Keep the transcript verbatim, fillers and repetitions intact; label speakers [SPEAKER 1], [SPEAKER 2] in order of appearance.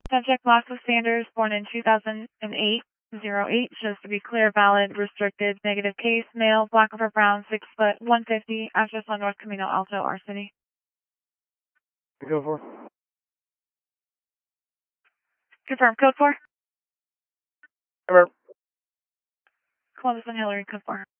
[SPEAKER 1] Subject Lossless Sanders, born in two thousand eight, zero eight, shows to be clear, valid, restricted, negative case, male, black over brown, six foot, one fifty, address on North Camino Alto, our city.
[SPEAKER 2] Go for.
[SPEAKER 1] Confirm, code four.
[SPEAKER 2] Confirm.
[SPEAKER 1] Columbus and Hillary, code four.